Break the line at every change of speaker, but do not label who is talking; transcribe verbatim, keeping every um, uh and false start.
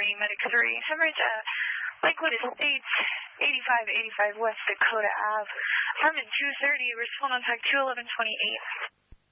three, Medic three. Hemorrhage, uh, Lakewood Estates, eighty-five eighty-five West Dakota Ave. Harmon two thirty, respond on tag two eleven twenty-eight.